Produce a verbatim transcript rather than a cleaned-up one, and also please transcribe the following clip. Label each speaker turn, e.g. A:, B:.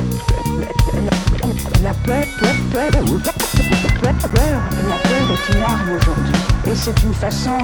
A: la peur, peur, peur, peur, peur, la peur est une arme aujourd'hui. Et c'est une façon